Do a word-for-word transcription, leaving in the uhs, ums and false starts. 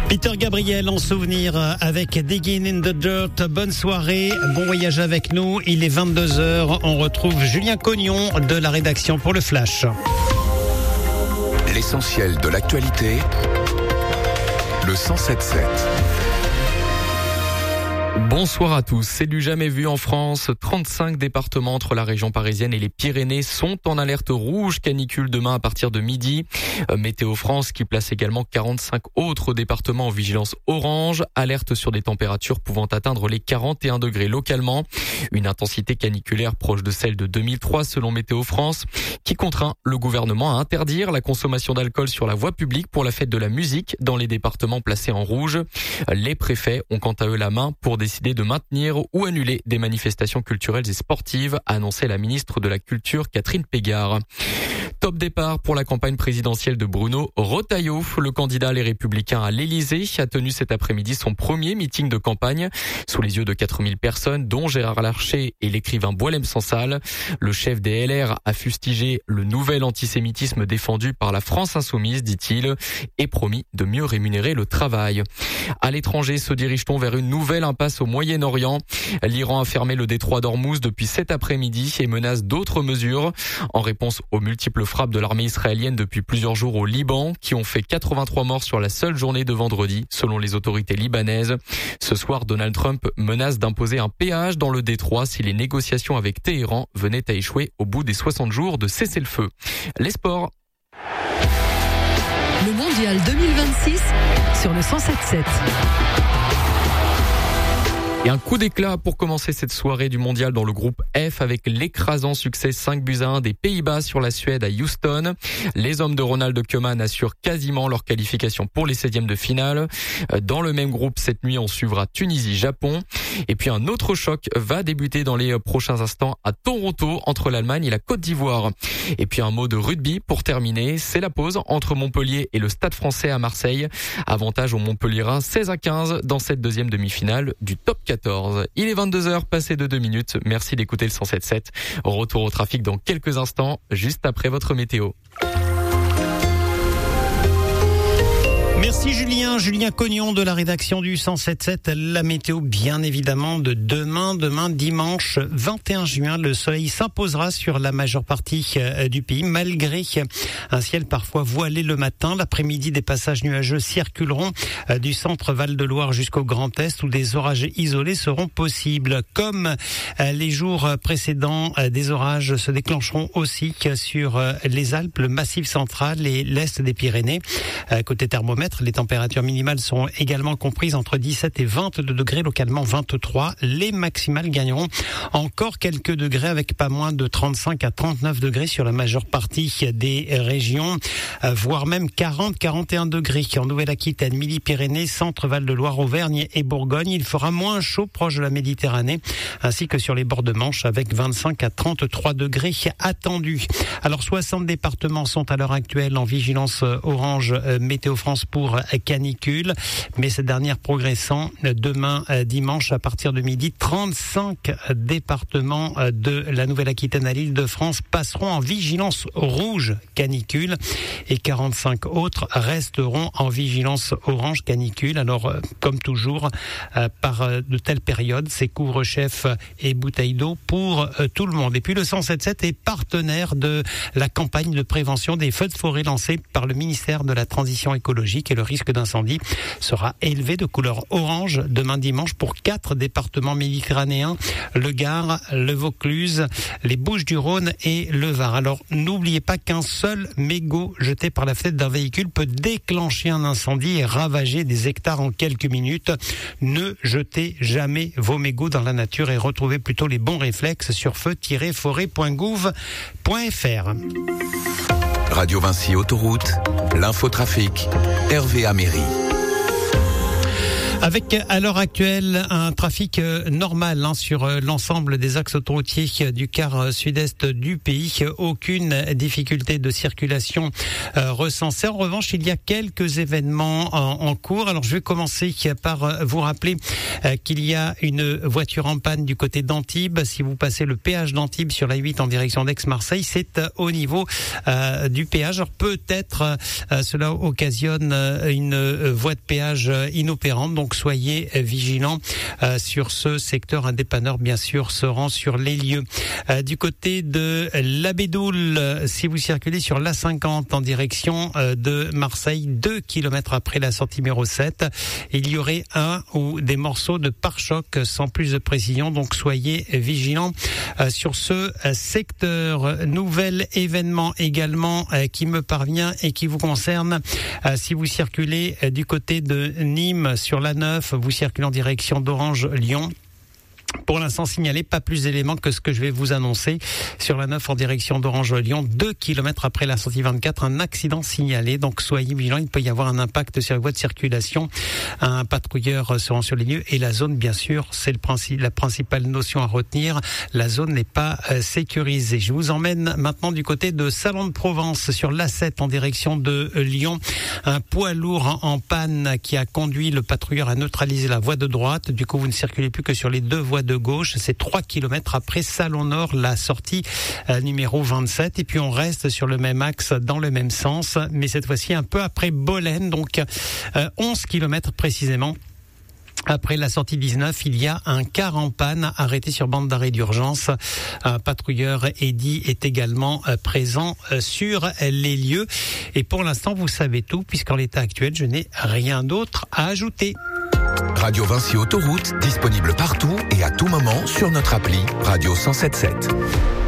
Peter Gabriel en souvenir avec Digging in the Dirt. Bonne soirée, bon voyage avec nous. Il est vingt-deux heures. On retrouve Julien Cognon de la rédaction pour le Flash. L'essentiel de l'actualité, le cent sept sept. Bonsoir à tous. C'est du jamais vu en France. trente-cinq départements entre la région parisienne et les Pyrénées sont en alerte rouge canicule demain à partir de midi. Météo France qui place également quarante-cinq autres départements en vigilance orange. Alerte sur des températures pouvant atteindre les quarante et un degrés localement. Une intensité caniculaire proche de celle de deux mille trois selon Météo France qui contraint le gouvernement à interdire la consommation d'alcool sur la voie publique pour la fête de la musique dans les départements placés en rouge. Les préfets ont quant à eux la main pour décider de maintenir ou annuler des manifestations culturelles et sportives, a annoncé la ministre de la Culture Catherine Pégard. Top départ pour la campagne présidentielle de Bruno Retailleau. Le candidat Les Républicains à l'Élysée a tenu cet après-midi son premier meeting de campagne sous les yeux de quatre mille personnes, dont Gérard Larcher et l'écrivain Boualem Sansal. Le chef des L R a fustigé le nouvel antisémitisme défendu par la France insoumise, dit-il, et promis de mieux rémunérer le travail. À l'étranger, se dirige-t-on vers une nouvelle impasse au Moyen-Orient. L'Iran a fermé le détroit d'Ormuz depuis cet après-midi et menace d'autres mesures en réponse aux multiples frappes de l'armée israélienne depuis plusieurs jours au Liban, qui ont fait quatre-vingt-trois morts sur la seule journée de vendredi, selon les autorités libanaises. Ce soir, Donald Trump menace d'imposer un péage dans le détroit si les négociations avec Téhéran venaient à échouer au bout des soixante jours de cessez-le-feu. Les sports. Le mondial deux mille vingt-six sur le cent sept sept. Et un coup d'éclat pour commencer cette soirée du mondial dans le groupe F avec l'écrasant succès cinq buts à un des Pays-Bas sur la Suède à Houston. Les hommes de Ronald Koeman assurent quasiment leur qualification pour les seizièmes de finale. Dans le même groupe, cette nuit, on suivra Tunisie-Japon. Et puis un autre choc va débuter dans les prochains instants à Toronto entre l'Allemagne et la Côte d'Ivoire. Et puis un mot de rugby pour terminer. C'est la pause entre Montpellier et le Stade Français à Marseille. Avantage aux Montpelliérains seize à quinze dans cette deuxième demi-finale du top quatorze. Il est vingt-deux heures, passé de deux minutes. Merci d'écouter le cent sept sept. Retour au trafic dans quelques instants, juste après votre météo. Merci Julien, Julien Cognon de la rédaction du cent sept sept. La météo bien évidemment de demain, demain dimanche vingt et un juin. Le soleil s'imposera sur la majeure partie du pays malgré un ciel parfois voilé le matin. L'après-midi, des passages nuageux circuleront du centre Val-de-Loire jusqu'au Grand Est où des orages isolés seront possibles. Comme les jours précédents, des orages se déclencheront aussi sur les Alpes, le Massif central et l'Est des Pyrénées. Côté thermomètre, les températures minimales seront également comprises entre dix-sept et vingt-deux degrés, localement vingt-trois. Les maximales gagneront encore quelques degrés avec pas moins de trente-cinq à trente-neuf degrés sur la majeure partie des régions, voire même quarante à quarante et un degrés en Nouvelle-Aquitaine, Midi-Pyrénées, Centre Val-de-Loire, Auvergne et Bourgogne. Il fera moins chaud proche de la Méditerranée ainsi que sur les bords de Manche avec vingt-cinq à trente-trois degrés attendus. Alors soixante départements sont à l'heure actuelle en vigilance orange Météo France pour canicule, mais cette dernière progressant demain dimanche à partir de midi. trente-cinq départements de la Nouvelle-Aquitaine à l'Île-de-France passeront en vigilance rouge canicule et quarante-cinq autres resteront en vigilance orange canicule. Alors comme toujours par de telles périodes, c'est couvre-chef et bouteilles d'eau pour tout le monde. Et puis le cent sept sept est partenaire de la campagne de prévention des feux de forêt lancée par le ministère de la Transition écologique et le risque d'incendie sera élevé de couleur orange demain dimanche pour quatre départements méditerranéens, le Gard, le Vaucluse, les Bouches-du-Rhône et le Var. Alors n'oubliez pas qu'un seul mégot jeté par la fenêtre d'un véhicule peut déclencher un incendie et ravager des hectares en quelques minutes. Ne jetez jamais vos mégots dans la nature et retrouvez plutôt les bons réflexes sur feu tiret forêt point gouv point f r. Radio Vinci Autoroute, l'infotrafic, Hervé Améry. Avec à l'heure actuelle un trafic normal hein, sur l'ensemble des axes autoroutiers du quart sud-est du pays. Aucune difficulté de circulation euh, recensée. En revanche, il y a quelques événements en, en cours. Alors je vais commencer par vous rappeler euh, qu'il y a une voiture en panne du côté d'Antibes. Si vous passez le péage d'Antibes sur la huit en direction d'Aix-Marseille, c'est au niveau euh, du péage. Alors peut-être euh, cela occasionne une voie de péage inopérante. Donc soyez vigilants euh, sur ce secteur. Un dépanneur, bien sûr, se rend sur les lieux. Euh, du côté de la Bédoule, si vous circulez sur l'A cinquante en direction euh, de Marseille, deux kilomètres après la sortie numéro sept, il y aurait un ou des morceaux de pare-choc sans plus de précision. Donc soyez vigilants euh, sur ce euh, secteur. Nouvel événement également euh, qui me parvient et qui vous concerne. Euh, si vous circulez euh, du côté de Nîmes sur l'A neuf, vous circulez en direction d'Orange-Lyon. Pour l'instant, signalez pas plus d'éléments que ce que je vais vous annoncer. Sur la neuf en direction d'Orange-Lyon, deux kilomètres après la sortie vingt-quatre, un accident signalé. Donc soyez vigilants, il peut y avoir un impact sur les voies de circulation. Un patrouilleur se rend sur les lieux et la zone, bien sûr, c'est le principe, la principale notion à retenir. La zone n'est pas euh, sécurisée. Je vous emmène maintenant du côté de Salon de Provence sur l'A sept en direction de euh, Lyon. Un poids lourd en, en panne qui a conduit le patrouilleur à neutraliser la voie de droite. Du coup, vous ne circulez plus que sur les deux voies de gauche. C'est trois kilomètres après Salon Nord, la sortie euh, numéro vingt-sept. Et puis on reste sur le même axe, dans le même sens, mais cette fois-ci un peu après Bolène, donc euh, onze kilomètres précisément. Après la sortie dix-neuf, il y a un car en panne arrêté sur bande d'arrêt d'urgence. Un patrouilleur Eddy est également présent sur les lieux. Et pour l'instant, vous savez tout, puisqu'en l'état actuel, je n'ai rien d'autre à ajouter. Radio Vinci Autoroute, disponible partout et à tout moment sur notre appli Radio cent soixante-dix-sept.